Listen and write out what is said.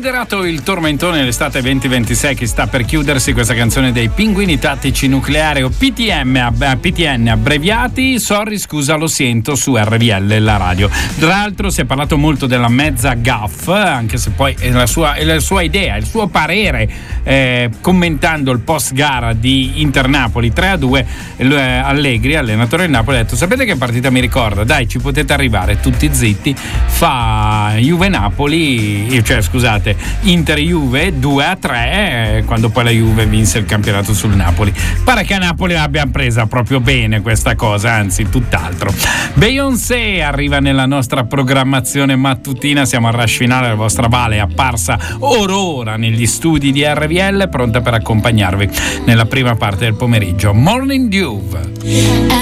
Moderato il tormentone, l'estate 2026 che sta per chiudersi, questa canzone dei Pinguini Tattici Nucleari o PTN abbreviati. Sorry, scusa, lo sento su RVL, la radio. Tra l'altro si è parlato molto della mezza gaff, anche se poi è la sua idea, il suo parere, commentando il post gara di Inter-Napoli 3-2. Allegri, allenatore del Napoli, ha detto: sapete che partita mi ricorda? Dai, ci potete arrivare tutti zitti. Fa Juve-Napoli, cioè scusate, Inter-Juve 2-3, quando poi la Juve vinse il campionato sul Napoli. Pare che a Napoli l'abbiamo presa proprio bene questa cosa, anzi tutt'altro. Beyoncé arriva nella nostra programmazione mattutina. Siamo al rush finale, la vostra Vale è apparsa ora negli studi di RVL, pronta per accompagnarvi nella prima parte del pomeriggio. Morning Dew.